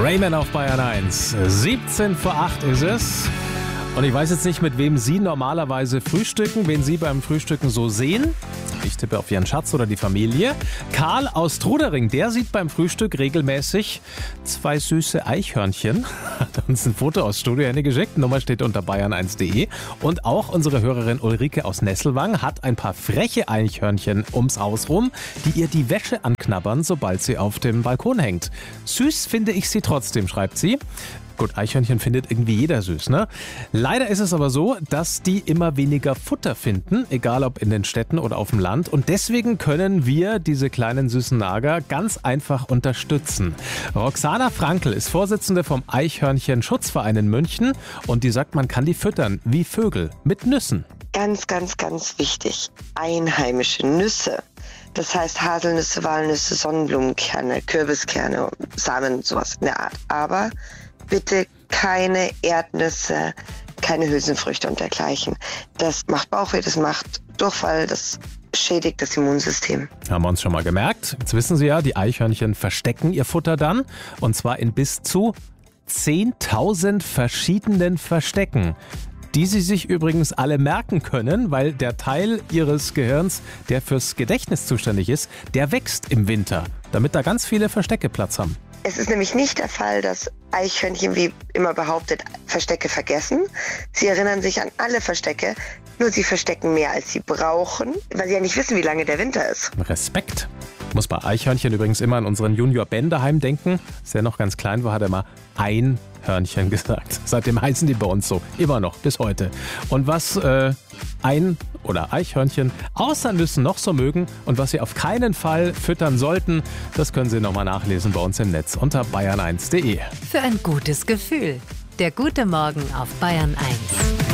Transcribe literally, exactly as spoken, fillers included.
Rayman auf Bayern eins. siebzehn vor acht ist es. Und ich weiß jetzt nicht, mit wem Sie normalerweise frühstücken, wen Sie beim Frühstücken so sehen. Ich tippe auf Ihren Schatz oder die Familie. Karl aus Trudering, der sieht beim Frühstück regelmäßig zwei süße Eichhörnchen. Hat uns ein Foto aus Studiohände geschickt. Nummer steht unter bayern eins punkt de. Und auch unsere Hörerin Ulrike aus Nesselwang hat ein paar freche Eichhörnchen ums Haus rum, die ihr die Wäsche anknabbern, sobald sie auf dem Balkon hängt. Süß finde ich sie trotzdem, schreibt sie. Gut, Eichhörnchen findet irgendwie jeder süß, ne? Leider ist es aber so, dass die immer weniger Futter finden, egal ob in den Städten oder auf dem Land. Und deswegen können wir diese kleinen süßen Nager ganz einfach unterstützen. Roxana Frankl ist Vorsitzende vom Eichhörnchen-Schutzverein in München und die sagt, man kann die füttern wie Vögel mit Nüssen. Ganz, ganz, ganz wichtig. Einheimische Nüsse. Das heißt Haselnüsse, Walnüsse, Sonnenblumenkerne, Kürbiskerne, Samen, sowas in der Art. Aber bitte keine Erdnüsse, keine Hülsenfrüchte und dergleichen. Das macht Bauchweh, das macht Durchfall, das schädigt das Immunsystem. Haben wir uns schon mal gemerkt. Jetzt wissen Sie ja, die Eichhörnchen verstecken ihr Futter dann. Und zwar in bis zu zehntausend verschiedenen Verstecken, die sie sich übrigens alle merken können, weil der Teil ihres Gehirns, der fürs Gedächtnis zuständig ist, der wächst im Winter, damit da ganz viele Verstecke Platz haben. Es ist nämlich nicht der Fall, dass Eichhörnchen, wie immer behauptet, Verstecke vergessen. Sie erinnern sich an alle Verstecke, nur sie verstecken mehr, als sie brauchen, weil sie ja nicht wissen, wie lange der Winter ist. Respekt. Ich muss bei Eichhörnchen übrigens immer an unseren Junior Ben daheim denken. Als er noch ganz klein war, hat er mal ein Hörnchen gesagt. Seitdem heißen die bei uns so. Immer noch, bis heute. Und was äh, ein- oder Eichhörnchen außer Nüssen noch so mögen und was sie auf keinen Fall füttern sollten, das können Sie nochmal nachlesen bei uns im Netz unter bayern eins punkt de. Für ein gutes Gefühl. Der gute Morgen auf Bayern eins.